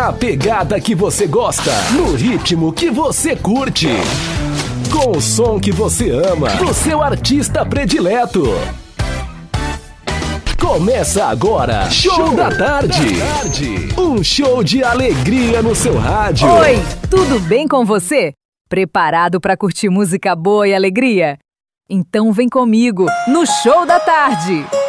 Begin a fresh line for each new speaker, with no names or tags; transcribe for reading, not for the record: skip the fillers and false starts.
Na pegada que você gosta, no ritmo que você curte. Com o som que você ama, do seu artista predileto. Começa agora, Show da Tarde. Um show de alegria no seu rádio.
Oi, tudo bem com você? Preparado para curtir música boa e alegria? Então vem comigo no Show da Tarde.